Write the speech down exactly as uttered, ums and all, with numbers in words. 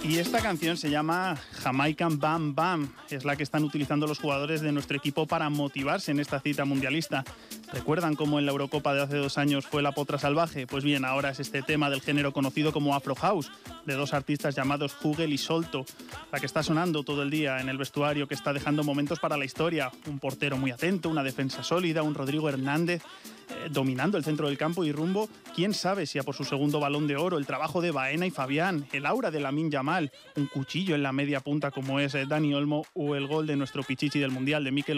Y esta canción se llama Jamaican Bam Bam. Es la que están utilizando los jugadores de nuestro equipo para motivarse en esta cita mundialista. ¿Recuerdan cómo en la Eurocopa de hace dos años fue la potra salvaje? Pues bien, ahora es este tema del género conocido como Afro House, de dos artistas llamados Hugel y Solto, la que está sonando todo el día en el vestuario, que está dejando momentos para la historia. Un portero muy atento, una defensa sólida, un Rodrigo Hernández eh, dominando el centro del campo y rumbo, quién sabe si a por su segundo Balón de Oro, el trabajo de Baena y Fabián, el aura de Lamine Yamal, un cuchillo en la media punta como es eh, Dani Olmo, o el gol de nuestro pichichi del Mundial, de Mikel